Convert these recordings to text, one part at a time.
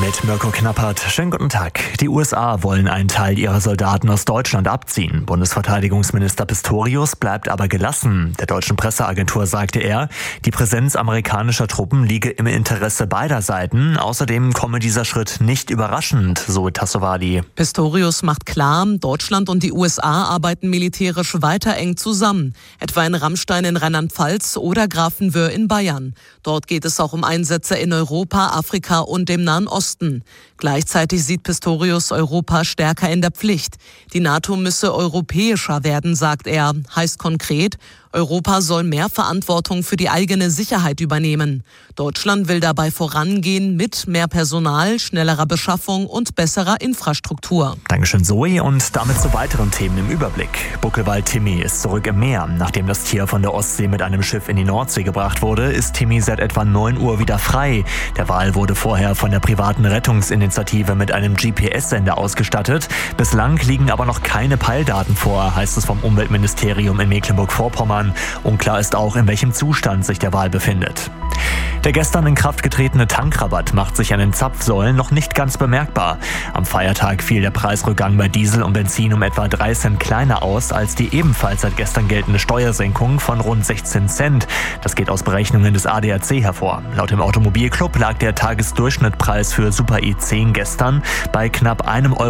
mit Mirko Knappert. Schönen guten Tag. Die USA wollen einen Teil ihrer Soldaten aus Deutschland abziehen. Bundesverteidigungsminister Pistorius bleibt aber gelassen. Der deutschen Presseagentur sagte er, die Präsenz amerikanischer Truppen liege im Interesse beider Seiten. Außerdem komme dieser Schritt nicht überraschend, so Tassovali. Pistorius macht klar, Deutschland und die USA arbeiten militärisch weiter eng zusammen. Etwa in Rammstein in Rheinland-Pfalz oder Grafenwöhr in Bayern. Dort geht es auch um Einsätze in Europa, Afrika und dem Nahen Osten. Gleichzeitig sieht Pistorius Europa stärker in der Pflicht. Die NATO müsse europäischer werden, sagt er. Heißt konkret, Europa soll mehr Verantwortung für die eigene Sicherheit übernehmen. Deutschland will dabei vorangehen mit mehr Personal, schnellerer Beschaffung und besserer Infrastruktur. Dankeschön, Zoe. Und damit zu weiteren Themen im Überblick. Buckelwal Timmy ist zurück im Meer. Nachdem das Tier von der Ostsee mit einem Schiff in die Nordsee gebracht wurde, ist Timmy seit etwa 9 Uhr wieder frei. Der Wal wurde vorher von der privaten Rettungsinitiative mit einem GPS-Sender ausgestattet. Bislang liegen aber noch keine Peildaten vor, heißt es vom Umweltministerium in Mecklenburg-Vorpommern. Unklar ist auch, in welchem Zustand sich der Wal befindet. Der gestern in Kraft getretene Tankrabatt macht sich an den Zapfsäulen noch nicht ganz bemerkbar. Am Feiertag fiel der Preisrückgang bei Diesel und Benzin um etwa 3 Cent kleiner aus als die ebenfalls seit gestern geltende Steuersenkung von rund 16 Cent. Das geht aus Berechnungen des ADAC hervor. Laut dem Automobilclub lag der Tagesdurchschnittpreis für Super E10 gestern bei knapp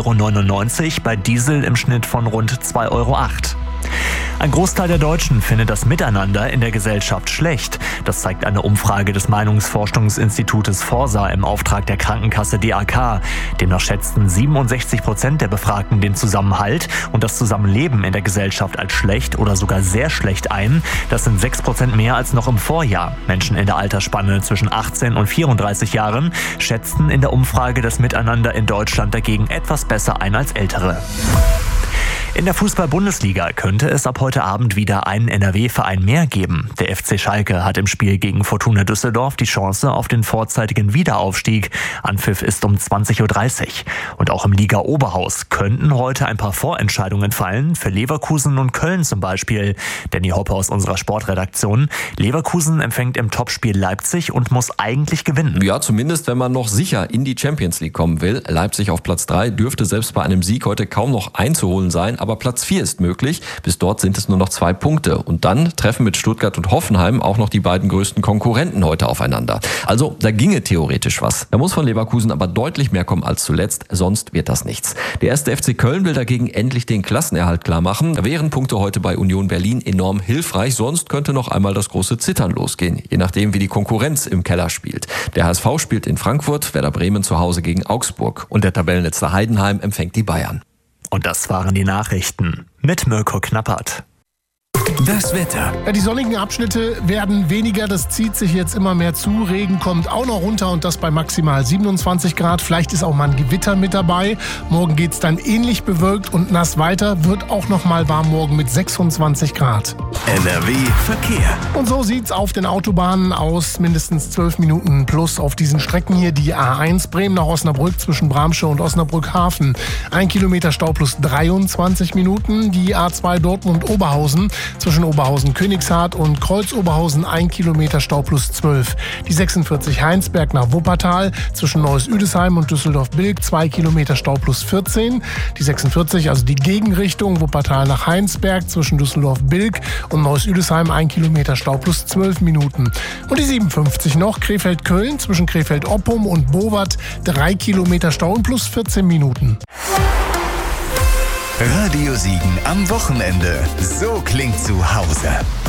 1,99 €, bei Diesel im Schnitt von rund 2,08 €. Ein Großteil der Deutschen findet das Miteinander in der Gesellschaft schlecht. Das zeigt eine Umfrage des Meinungsforschungsinstitutes Forsa im Auftrag der Krankenkasse DAK. Demnach schätzten 67% der Befragten den Zusammenhalt und das Zusammenleben in der Gesellschaft als schlecht oder sogar sehr schlecht ein. Das sind 6% mehr als noch im Vorjahr. Menschen in der Altersspanne zwischen 18 und 34 Jahren schätzten in der Umfrage das Miteinander in Deutschland dagegen etwas besser ein als Ältere. In der Fußball-Bundesliga könnte es ab heute Abend wieder einen NRW-Verein mehr geben. Der FC Schalke hat im Spiel gegen Fortuna Düsseldorf die Chance auf den vorzeitigen Wiederaufstieg. Anpfiff ist um 20:30 Uhr. Und auch im Liga-Oberhaus könnten heute ein paar Vorentscheidungen fallen, für Leverkusen und Köln zum Beispiel. Danny Hoppe aus unserer Sportredaktion. Leverkusen empfängt im Topspiel Leipzig und muss eigentlich gewinnen. Ja, zumindest wenn man noch sicher in die Champions League kommen will. Leipzig auf Platz 3 dürfte selbst bei einem Sieg heute kaum noch einzuholen sein. Aber Platz 4 ist möglich. Bis dort sind es nur noch 2 Punkte. Und dann treffen mit Stuttgart und Hoffenheim auch noch die beiden größten Konkurrenten heute aufeinander. Also da ginge theoretisch was. Da muss von Leverkusen aber deutlich mehr kommen als zuletzt, sonst wird das nichts. Der 1. FC Köln will dagegen endlich den Klassenerhalt klar machen. Da wären Punkte heute bei Union Berlin enorm hilfreich, sonst könnte noch einmal das große Zittern losgehen, je nachdem wie die Konkurrenz im Keller spielt. Der HSV spielt in Frankfurt, Werder Bremen zu Hause gegen Augsburg und der Tabellenletzte Heidenheim empfängt die Bayern. Und das waren die Nachrichten mit Mirko Knappert. Das Wetter. Ja, die sonnigen Abschnitte werden weniger, das zieht sich jetzt immer mehr zu. Regen kommt auch noch runter und das bei maximal 27 Grad. Vielleicht ist auch mal ein Gewitter mit dabei. Morgen geht es dann ähnlich bewölkt und nass weiter. Wird auch noch mal warm morgen mit 26 Grad. NRW Verkehr. Und so sieht's auf den Autobahnen aus. Mindestens 12 Minuten plus auf diesen Strecken hier. Die A1 Bremen nach Osnabrück zwischen Bramsche und Osnabrück-Hafen. 1 Kilometer Stau plus 23 Minuten. Die A2 Dortmund-Oberhausen zwischen Oberhausen-Königshardt und Kreuz-Oberhausen 1 Kilometer Stau plus 12. Die 46 Heinsberg nach Wuppertal zwischen Neuss-Üdesheim und Düsseldorf-Bilk 2 Kilometer Stau plus 14. Die 46, also die Gegenrichtung Wuppertal nach Heinsberg zwischen Düsseldorf-Bilk und Neuss-Üdesheim 1 Kilometer Stau plus 12 Minuten. Und die 57 noch Krefeld-Köln zwischen Krefeld-Oppum und Bowat 3 Kilometer Stau und plus 14 Minuten. Radio Siegen am Wochenende. So klingt zu Hause.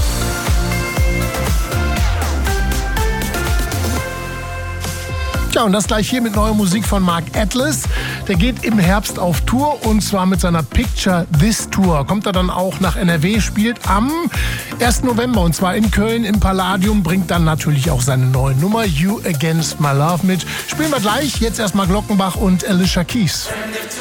Ja, und das gleich hier mit neuer Musik von Mark Atlas. Der geht im Herbst auf Tour und zwar mit seiner Picture This Tour. Kommt er dann auch nach NRW, spielt am 1. November und zwar in Köln im Palladium, bringt dann natürlich auch seine neue Nummer You Against My Love mit. Spielen wir gleich, jetzt erstmal Glockenbach und Alicia Keys.